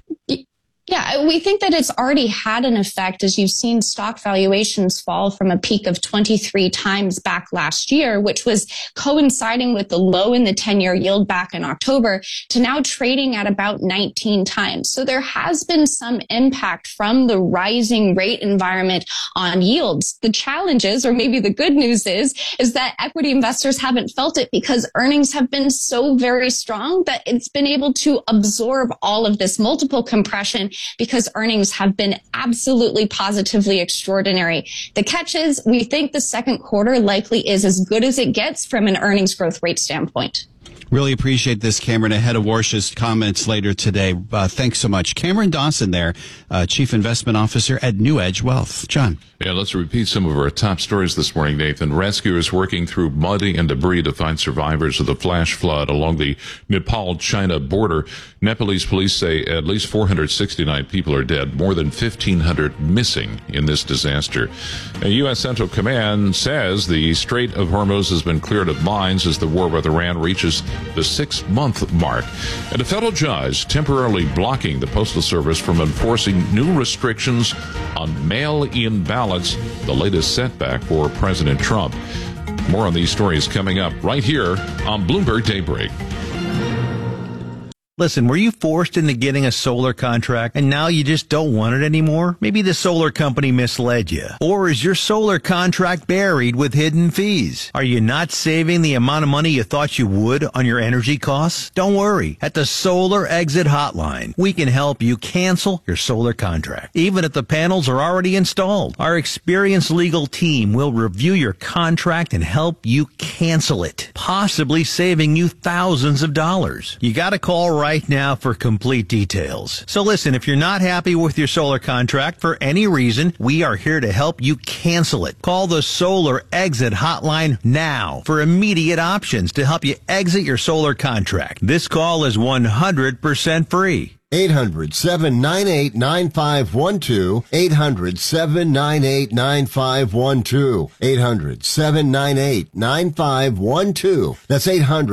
Yeah, we think that it's already had an effect, as you've seen stock valuations fall from a peak of 23 times back last year, which was coinciding with the low in the 10-year yield back in October, to now trading at about 19 times. So there has been some impact from the rising rate environment on yields. The challenges, or maybe the good news is that equity investors haven't felt it because earnings have been so very strong that it's been able to absorb all of this multiple compression, because earnings have been absolutely positively extraordinary. The catch is, we think the second quarter likely is as good as it gets from an earnings growth rate standpoint. Really appreciate this, Cameron, ahead of Warsh's comments later today. Thanks so much. Cameron Dawson there, Chief Investment Officer at New Edge Wealth. John. Yeah, let's repeat some of our top stories this morning, Nathan. Rescuers working through mud and debris to find survivors of the flash flood along the Nepal-China border. Nepalese police say at least 469 people are dead, more than 1,500 missing in this disaster. A U.S. Central Command says the Strait of Hormuz has been cleared of mines as the war with Iran reaches the 6-month mark. And a federal judge temporarily blocking the Postal Service from enforcing new restrictions on mail-in ballots, the latest setback for President Trump. More on these stories coming up right here on Bloomberg Daybreak. Listen, were you forced into getting a solar contract and now you just don't want it anymore? Maybe the solar company misled you. Or is your solar contract buried with hidden fees? Are you not saving the amount of money you thought you would on your energy costs? Don't worry. At the Solar Exit Hotline, we can help you cancel your solar contract, even if the panels are already installed. Our experienced legal team will review your contract and help you cancel it, possibly saving you thousands of dollars. You gotta call right now for complete details. So listen, if you're not happy with your solar contract for any reason, we are here to help you cancel it. Call the Solar Exit Hotline now for immediate options to help you exit your solar contract. This call is 100% free. 800-798-9512. 800-798-9512. 800-798-9512. That's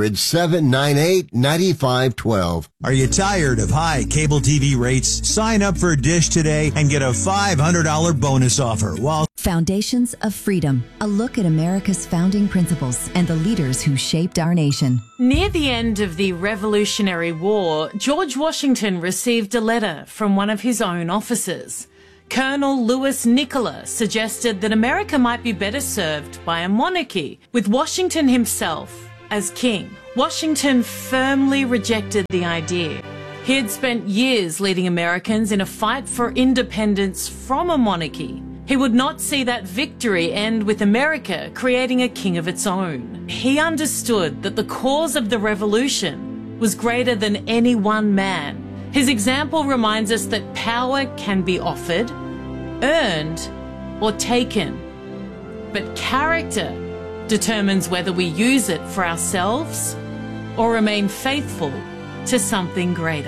800-798-9512. Are you tired of high cable TV rates? Sign up for Dish today and get a $500 bonus offer. While Foundations of Freedom, a look at America's founding principles and the leaders who shaped our nation. Near the end of the Revolutionary War, George Washington received a letter from one of his own officers. Colonel Louis Nicola suggested that America might be better served by a monarchy, with Washington himself as king. Washington firmly rejected the idea. He had spent years leading Americans in a fight for independence from a monarchy. He would not see that victory end with America creating a king of its own. He understood that the cause of the revolution was greater than any one man. His example reminds us that power can be offered, earned, or taken. But character determines whether we use it for ourselves or remain faithful to something greater.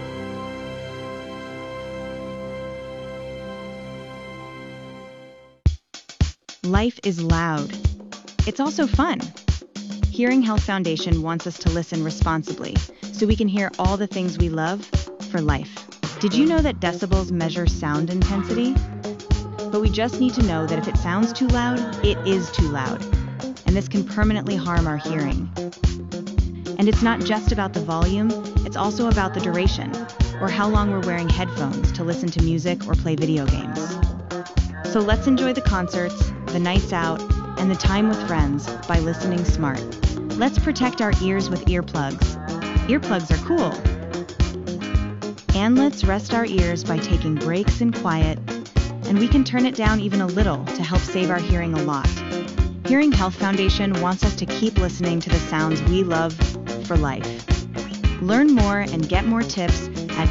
Life is loud. It's also fun. Hearing Health Foundation wants us to listen responsibly so we can hear all the things we love for life. Did you know that decibels measure sound intensity? But we just need to know that if it sounds too loud, it is too loud. And this can permanently harm our hearing. And it's not just about the volume, it's also about the duration, or how long we're wearing headphones to listen to music or play video games. So let's enjoy the concerts, the nights out, and the time with friends by listening smart. Let's protect our ears with earplugs. Earplugs are cool. And let's rest our ears by taking breaks in quiet, and we can turn it down even a little to help save our hearing a lot. Hearing Health Foundation wants us to keep listening to the sounds we love for life. Learn more and get more tips at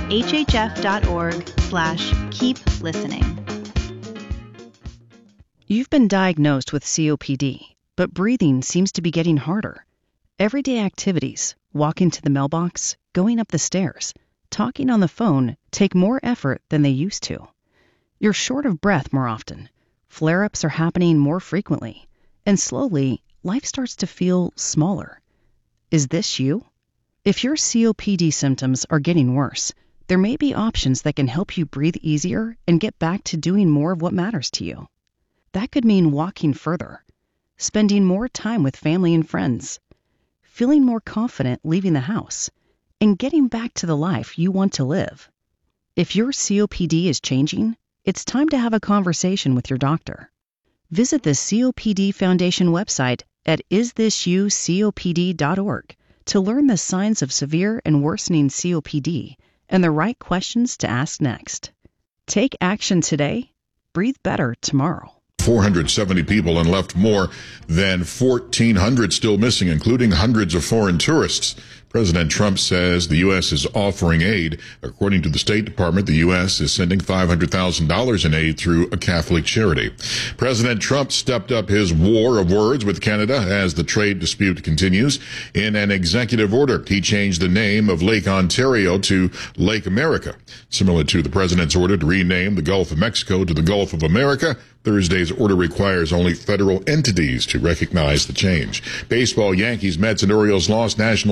hhf.org/keep-listening. You've been diagnosed with COPD, but breathing seems to be getting harder. Everyday activities, walking to the mailbox, going up the stairs, talking on the phone take more effort than they used to. You're short of breath more often. Flare-ups are happening more frequently. And slowly, life starts to feel smaller. Is this you? If your COPD symptoms are getting worse, there may be options that can help you breathe easier and get back to doing more of what matters to you. That could mean walking further, spending more time with family and friends, feeling more confident leaving the house, and getting back to the life you want to live. If your COPD is changing, it's time to have a conversation with your doctor. Visit the COPD Foundation website at isthisyoucopd.org to learn the signs of severe and worsening COPD and the right questions to ask next. Take action today. Breathe better tomorrow. 470 people and left more than 1,400 still missing, including hundreds of foreign tourists. President Trump says the U.S. is offering aid. According to the State Department, the U.S. is sending $500,000 in aid through a Catholic charity. President Trump stepped up his war of words with Canada as the trade dispute continues. In an executive order, he changed the name of Lake Ontario to Lake America. Similar to the president's order to rename the Gulf of Mexico to the Gulf of America, Thursday's order requires only federal entities to recognize the change. Baseball, Yankees, Mets, and Orioles lost. Nationals won.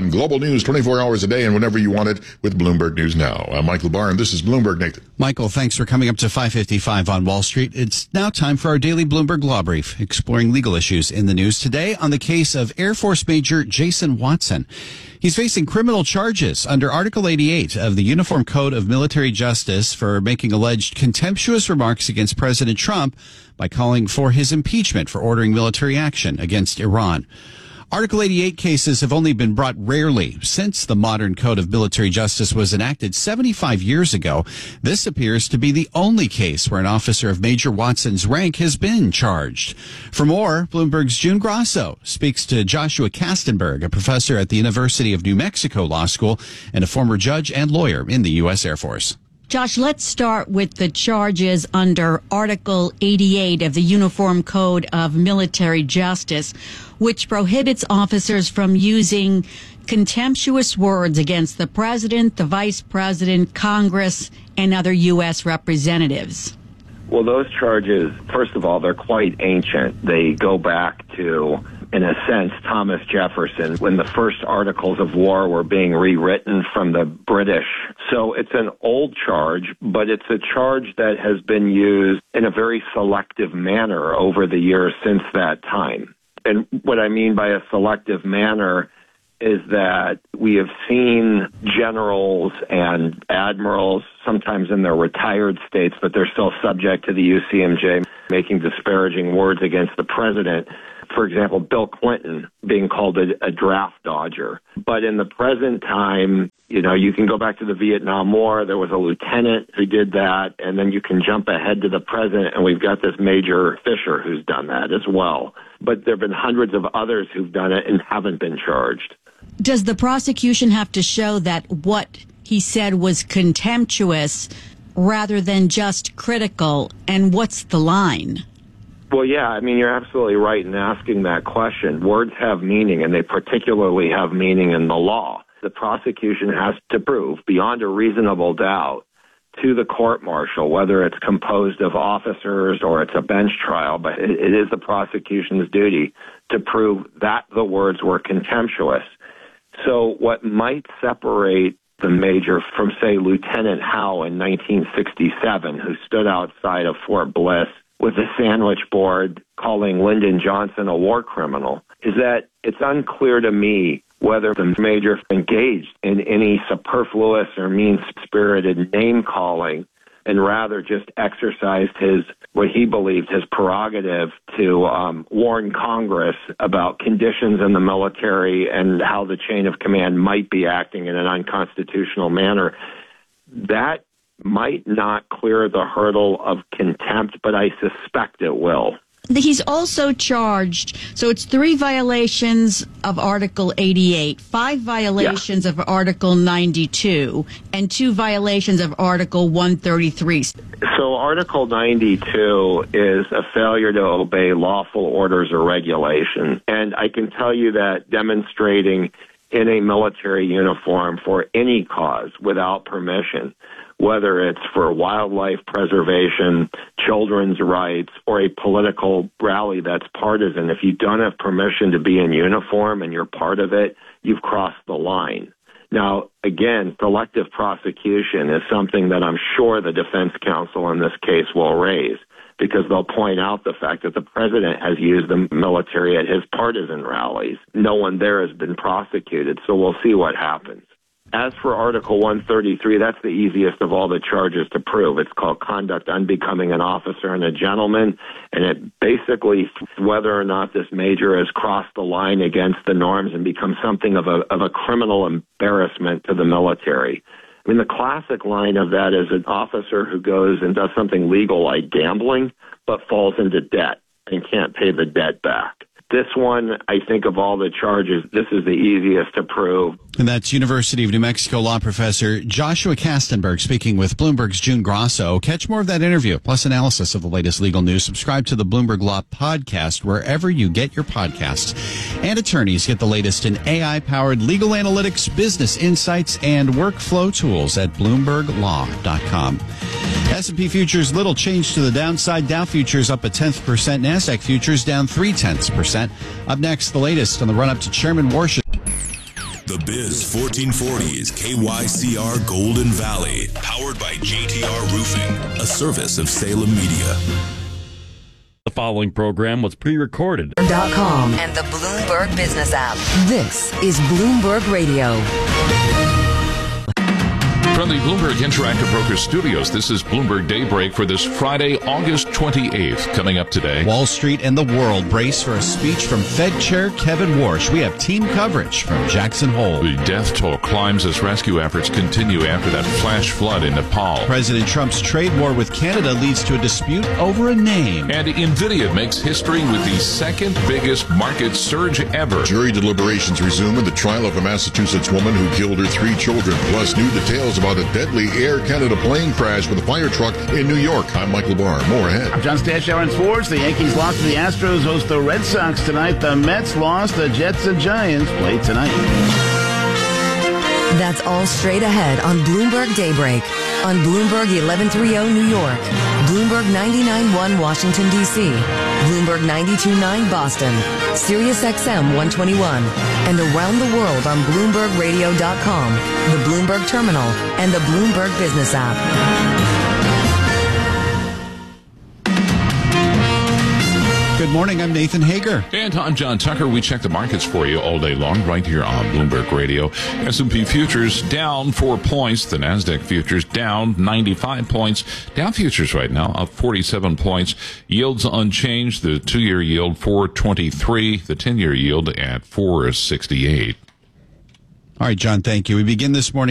on Global News 24 hours a day and whenever you want it with Bloomberg News Now. I'm Michael Barr, and this is Bloomberg Nathan. Michael, thanks for coming up to 5:55 on Wall Street. It's now time for our daily Bloomberg Law Brief, exploring legal issues in the news today on the case of Air Force Major Jason Watson. He's facing criminal charges under Article 88 of the Uniform Code of Military Justice for making alleged contemptuous remarks against President Trump by calling for his impeachment for ordering military action against Iran. Article 88 cases have only been brought rarely since the modern Code of Military Justice was enacted 75 years ago. This appears to be the only case where an officer of Major Watson's rank has been charged. For more, Bloomberg's June Grasso speaks to Joshua Kastenberg, a professor at the University of New Mexico Law School and a former judge and lawyer in the U.S. Air Force. Josh, let's start with the charges under Article 88 of the Uniform Code of Military Justice, which prohibits officers from using contemptuous words against the president, the vice president, Congress, and other U.S. representatives. Well, those charges, first of all, they're quite ancient. They go back to, in a sense, Thomas Jefferson, when the first articles of war were being rewritten from the British. So it's an old charge, but it's a charge that has been used in a very selective manner over the years since that time. And what I mean by a selective manner is that we have seen generals and admirals, sometimes in their retired states, but they're still subject to the UCMJ, making disparaging words against the president. For example, Bill Clinton being called a draft dodger. But in the present time, you can go back to the Vietnam War. There was a lieutenant who did that, and then you can jump ahead to the present, and we've got this Major Fisher who's done that as well. But there have been hundreds of others who've done it and haven't been charged. Does the prosecution have to show that what he said was contemptuous rather than just critical? And what's the line? Well, yeah, I mean, you're absolutely right in asking that question. Words have meaning, and they particularly have meaning in the law. The prosecution has to prove beyond a reasonable doubt to the court-martial, whether it's composed of officers or it's a bench trial, but it is the prosecution's duty to prove that the words were contemptuous. So what might separate the major from, say, Lieutenant Howe in 1967, who stood outside of Fort Bliss with a sandwich board calling Lyndon Johnson a war criminal, is that it's unclear to me whether the major engaged in any superfluous or mean-spirited name-calling and rather just exercised what he believed his prerogative to warn Congress about conditions in the military and how the chain of command might be acting in an unconstitutional manner. That might not clear the hurdle of contempt, but I suspect it will. He's also charged, so it's 3 violations of Article 88, 5 violations of Article 92, and 2 violations of Article 133. So Article 92 is a failure to obey lawful orders or regulation. And I can tell you that demonstrating in a military uniform for any cause without permission, whether it's for wildlife preservation, children's rights, or a political rally that's partisan, if you don't have permission to be in uniform and you're part of it, you've crossed the line. Now, again, selective prosecution is something that I'm sure the defense counsel in this case will raise, because they'll point out the fact that the president has used the military at his partisan rallies. No one there has been prosecuted, so we'll see what happens. As for Article 133, that's the easiest of all the charges to prove. It's called conduct unbecoming an officer and a gentleman, and it basically whether or not this major has crossed the line against the norms and become something of a criminal embarrassment to the military. I mean, the classic line of that is an officer who goes and does something legal like gambling, but falls into debt and can't pay the debt back. This one, I think of all the charges, this is the easiest to prove. And that's University of New Mexico law professor Joshua Kastenberg speaking with Bloomberg's June Grasso. Catch more of that interview, plus analysis of the latest legal news. Subscribe to the Bloomberg Law Podcast wherever you get your podcasts. And attorneys get the latest in AI-powered legal analytics, business insights, and workflow tools at BloombergLaw.com. S&P futures, little change to the downside. Dow futures up 0.1%. NASDAQ futures down 0.3%. Up next, the latest on the run-up to Chairman Warship. The Biz 1440 is KYCR Golden Valley, powered by JTR Roofing, a service of Salem Media. The following program was pre-recorded. .com and the Bloomberg Business app. This is Bloomberg Radio. From the Bloomberg Interactive Brokers Studios, this is Bloomberg Daybreak for this Friday, August 28th. Coming up today, Wall Street and the world brace for a speech from Fed Chair Kevin Warsh. We have team coverage from Jackson Hole. The death toll climbs as rescue efforts continue after that flash flood in Nepal. President Trump's trade war with Canada leads to a dispute over a name. And NVIDIA makes history with the second biggest market surge ever. Jury deliberations resume in the trial of a Massachusetts woman who killed her 3 children, plus new details about a deadly Air Canada plane crash with a fire truck in New York. I'm Michael Barr. More ahead. I'm John Stashower in sports. The Yankees lost to the Astros, host the Red Sox tonight. The Mets lost. The Jets and Giants play tonight. That's all straight ahead on Bloomberg Daybreak. On Bloomberg 1130 New York, Bloomberg 99.1 Washington, D.C., Bloomberg 92.9 Boston, Sirius XM 121, and around the world on BloombergRadio.com, the Bloomberg Terminal, and the Bloomberg Business app. Good morning, I'm Nathan Hager. And I'm John Tucker. We check the markets for you all day long right here on Bloomberg Radio. S&P futures down 4 points. The NASDAQ futures down 95 points. Dow futures right now up 47 points. Yields unchanged. The 2-year yield 4.23. The 10-year yield at 4.68. All right, John, thank you. We begin this morning